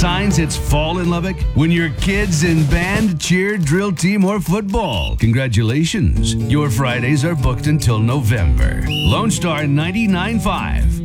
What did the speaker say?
signs it's fall in Lubbock? When your kids in band, cheer, drill team, or football. Congratulations. Your Fridays are booked until November. Lone Star 99.5.